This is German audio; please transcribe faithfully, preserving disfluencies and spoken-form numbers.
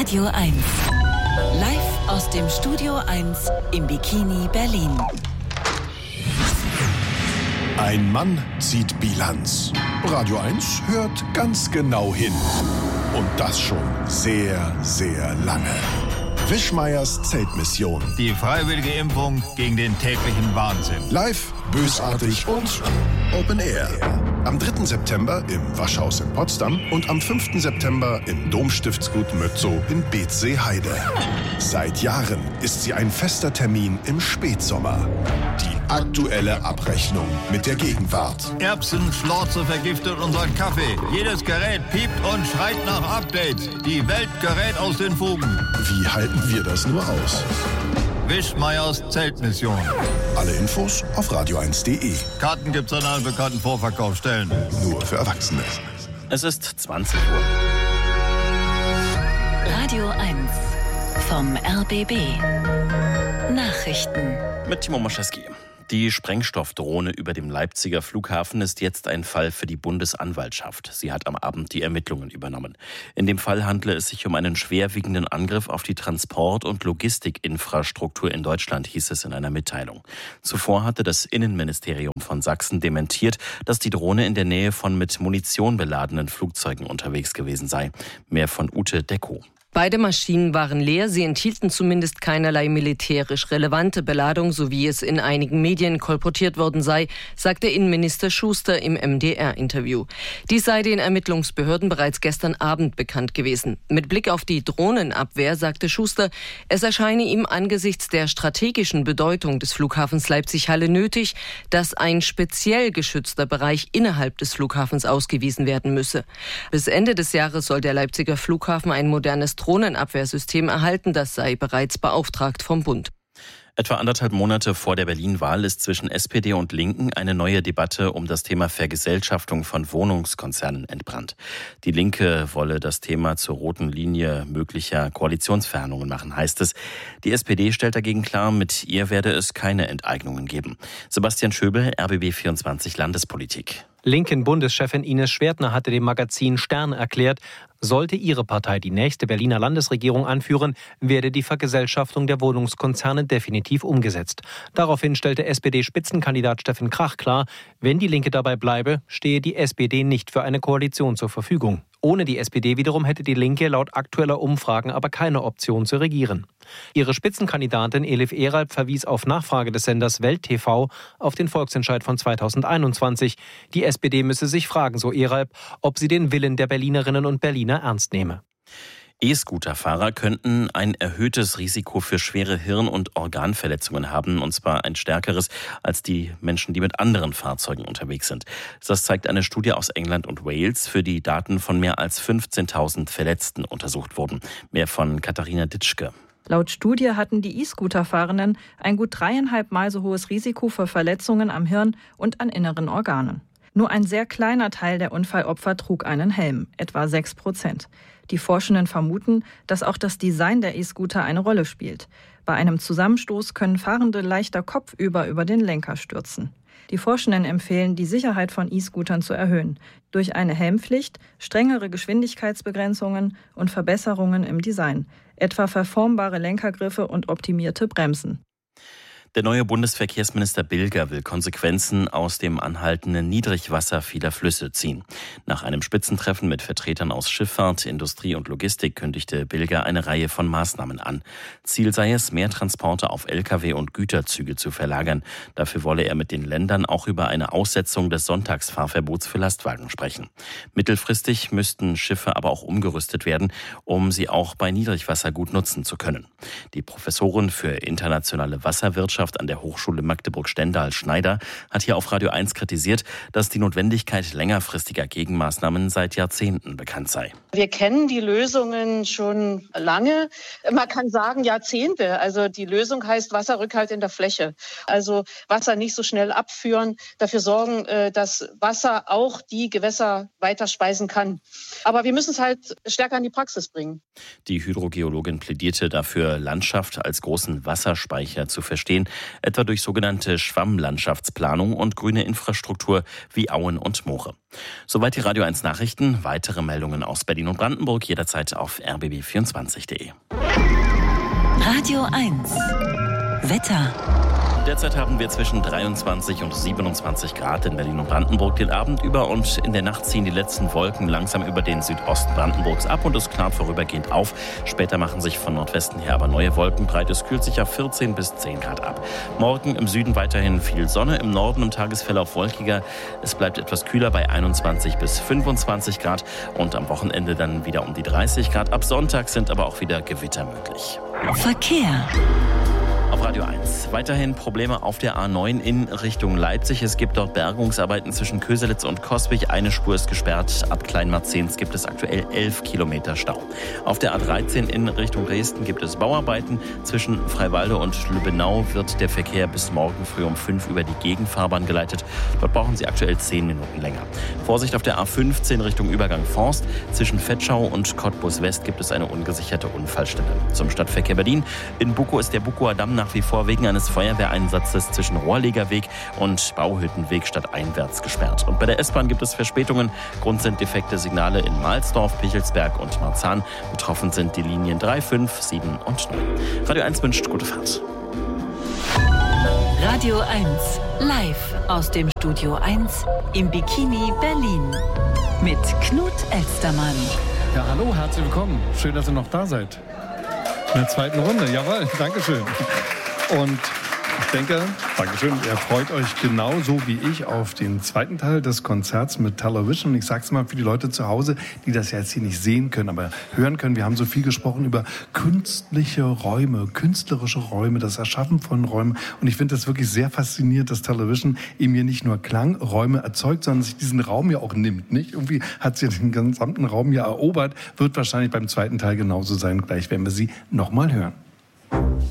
Radio eins. Live aus dem Studio eins im Bikini Berlin. Ein Mann zieht Bilanz. Radio eins hört ganz genau hin. Und das schon sehr, sehr lange. Wischmeiers Zeltmission. Die freiwillige Impfung gegen den täglichen Wahnsinn. Live, bösartig und Open Air. Am dritten September im Waschhaus in Potsdam und am fünften September im Domstiftsgut Mötzow in Beetzsee-Heide. Seit Jahren ist sie ein fester Termin im Spätsommer. Die aktuelle Abrechnung mit der Gegenwart. Erbsenschlorze vergiftet unseren Kaffee. Jedes Gerät piept und schreit nach Updates. Die Welt gerät aus den Fugen. Wie halten wir das nur aus? Wischmeiers Zeltmission. Alle Infos auf radio eins punkt de. Karten gibt's an allen bekannten Vorverkaufsstellen. Nur für Erwachsene. Es ist zwanzig Uhr. Radio eins vom R B B. Nachrichten. Mit Timo Moschewski. Die Sprengstoffdrohne über dem Leipziger Flughafen ist jetzt ein Fall für die Bundesanwaltschaft. Sie hat am Abend die Ermittlungen übernommen. In dem Fall handle es sich um einen schwerwiegenden Angriff auf die Transport- und Logistikinfrastruktur in Deutschland, hieß es in einer Mitteilung. Zuvor hatte das Innenministerium von Sachsen dementiert, dass die Drohne in der Nähe von mit Munition beladenen Flugzeugen unterwegs gewesen sei. Mehr von Ute Deckow. Beide Maschinen waren leer, sie enthielten zumindest keinerlei militärisch relevante Beladung, so wie es in einigen Medien kolportiert worden sei, sagte Innenminister Schuster im M D R-Interview. Dies sei den Ermittlungsbehörden bereits gestern Abend bekannt gewesen. Mit Blick auf die Drohnenabwehr sagte Schuster, es erscheine ihm angesichts der strategischen Bedeutung des Flughafens Leipzig-Halle nötig, dass ein speziell geschützter Bereich innerhalb des Flughafens ausgewiesen werden müsse. Bis Ende des Jahres soll der Leipziger Flughafen ein modernes Drohnenabwehrsystem erhalten, das sei bereits beauftragt vom Bund. Etwa anderthalb Monate vor der Berlin-Wahl ist zwischen S P D und Linken eine neue Debatte um das Thema Vergesellschaftung von Wohnungskonzernen entbrannt. Die Linke wolle das Thema zur roten Linie möglicher Koalitionsverhandlungen machen, heißt es. Die S P D stellt dagegen klar, mit ihr werde es keine Enteignungen geben. Sebastian Schöbel, R B B vierundzwanzig Landespolitik. Linken-Bundeschefin Ines Schwertner hatte dem Magazin Stern erklärt, sollte ihre Partei die nächste Berliner Landesregierung anführen, werde die Vergesellschaftung der Wohnungskonzerne definitiv umgesetzt. Daraufhin stellte S P D-Spitzenkandidat Steffen Krach klar, wenn die Linke dabei bleibe, stehe die S P D nicht für eine Koalition zur Verfügung. Ohne die S P D wiederum hätte die Linke laut aktueller Umfragen aber keine Option zu regieren. Ihre Spitzenkandidatin Elif Eralp verwies auf Nachfrage des Senders Welt T V auf den Volksentscheid von zweitausendeinundzwanzig. Die S P D müsse sich fragen, so Eralp, ob sie den Willen der Berlinerinnen und Berliner ernst nehme. E-Scooter-Fahrer könnten ein erhöhtes Risiko für schwere Hirn- und Organverletzungen haben, und zwar ein stärkeres als die Menschen, die mit anderen Fahrzeugen unterwegs sind. Das zeigt eine Studie aus England und Wales, für die Daten von mehr als fünfzehntausend Verletzten untersucht wurden. Mehr von Katharina Ditschke. Laut Studie hatten die E-Scooter-Fahrenden ein gut dreieinhalb Mal so hohes Risiko für Verletzungen am Hirn und an inneren Organen. Nur ein sehr kleiner Teil der Unfallopfer trug einen Helm, etwa sechs Prozent. Die Forschenden vermuten, dass auch das Design der E-Scooter eine Rolle spielt. Bei einem Zusammenstoß können Fahrende leichter kopfüber über den Lenker stürzen. Die Forschenden empfehlen, die Sicherheit von E-Scootern zu erhöhen. Durch eine Helmpflicht, strengere Geschwindigkeitsbegrenzungen und Verbesserungen im Design. Etwa verformbare Lenkergriffe und optimierte Bremsen. Der neue Bundesverkehrsminister Bilger will Konsequenzen aus dem anhaltenden Niedrigwasser vieler Flüsse ziehen. Nach einem Spitzentreffen mit Vertretern aus Schifffahrt, Industrie und Logistik kündigte Bilger eine Reihe von Maßnahmen an. Ziel sei es, mehr Transporte auf L K W und Güterzüge zu verlagern. Dafür wolle er mit den Ländern auch über eine Aussetzung des Sonntagsfahrverbots für Lastwagen sprechen. Mittelfristig müssten Schiffe aber auch umgerüstet werden, um sie auch bei Niedrigwasser gut nutzen zu können. Die Professorin für internationale Wasserwirtschaft an der Hochschule Magdeburg-Stendal, hat hier auf Radio eins kritisiert, dass die Notwendigkeit längerfristiger Gegenmaßnahmen seit Jahrzehnten bekannt sei. Wir kennen die Lösungen schon lange. Man kann sagen Jahrzehnte. Also die Lösung heißt Wasserrückhalt in der Fläche. Also Wasser nicht so schnell abführen, dafür sorgen, dass Wasser auch die Gewässer weiter speisen kann. Aber wir müssen es halt stärker in die Praxis bringen. Die Hydrogeologin plädierte dafür, Landschaft als großen Wasserspeicher zu verstehen etwa durch sogenannte Schwammlandschaftsplanung und grüne Infrastruktur wie Auen und Moore. Soweit die Radio eins Nachrichten. Weitere Meldungen aus Berlin und Brandenburg jederzeit auf r b b vierundzwanzig punkt d e. Radio eins Wetter. Derzeit haben wir zwischen dreiundzwanzig und siebenundzwanzig Grad in Berlin und Brandenburg den Abend über und in der Nacht ziehen die letzten Wolken langsam über den Südosten Brandenburgs ab und es klart vorübergehend auf. Später machen sich von Nordwesten her aber neue Wolken breit. Es kühlt sich auf vierzehn bis zehn Grad ab. Morgen im Süden weiterhin viel Sonne, im Norden im Tagesverlauf wolkiger. Es bleibt etwas kühler bei einundzwanzig bis fünfundzwanzig Grad und am Wochenende dann wieder um die dreißig Grad. Ab Sonntag sind aber auch wieder Gewitter möglich. Verkehr. Auf Radio eins. Weiterhin Probleme auf der A neun in Richtung Leipzig. Es gibt dort Bergungsarbeiten zwischen Köselitz und Coswig. Eine Spur ist gesperrt. Ab Kleinmarzens gibt es aktuell elf Kilometer Stau. Auf der A dreizehn in Richtung Dresden gibt es Bauarbeiten. Zwischen Freiwalde und Lübbenau wird der Verkehr bis morgen früh um fünf über die Gegenfahrbahn geleitet. Dort brauchen Sie aktuell zehn Minuten länger. Vorsicht auf der A fünfzehn Richtung Übergang Forst. Zwischen Vetschau und Cottbus West gibt es eine ungesicherte Unfallstelle. Zum Stadtverkehr Berlin. In Bukow ist der Bukower Damm nach wie vor wegen eines Feuerwehreinsatzes zwischen Rohrlegerweg und Bauhüttenweg stadteinwärts gesperrt. Und bei der S-Bahn gibt es Verspätungen. Grund sind defekte Signale in Mahlsdorf, Pichelsberg und Marzahn. Betroffen sind die Linien drei, fünf, sieben und neun. Radio eins wünscht gute Fahrt. Radio eins live aus dem Studio eins im Bikini Berlin mit Knut Elstermann. Ja, hallo, herzlich willkommen. Schön, dass ihr noch da seid. In der zweiten Runde, jawohl, Dankeschön. Und ich denke, Dankeschön, ihr freut euch genauso wie ich auf den zweiten Teil des Konzerts mit Television. Und ich sage es mal für die Leute zu Hause, die das jetzt hier nicht sehen können, aber hören können. Wir haben so viel gesprochen über künstliche Räume, künstlerische Räume, das Erschaffen von Räumen. Und ich finde das wirklich sehr faszinierend, dass Television eben hier nicht nur Klangräume erzeugt, sondern sich diesen Raum ja auch nimmt. Nicht? Irgendwie hat sie den gesamten Raum ja erobert. Wird wahrscheinlich beim zweiten Teil genauso sein. Gleich werden wir sie nochmal hören.